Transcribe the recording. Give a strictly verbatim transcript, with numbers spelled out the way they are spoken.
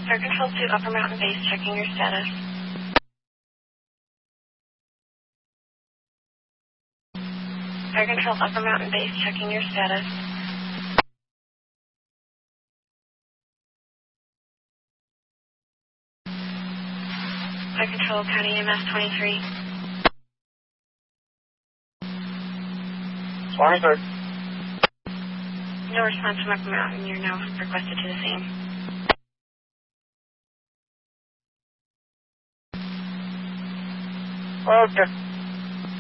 Air Control to Upper Mountain Base, checking your status. Air Control Upper Mountain Base, checking your status. Air Control County E M S twenty-three. twenty-three. No response from Upper Mountain. You're now requested to the scene. Okay.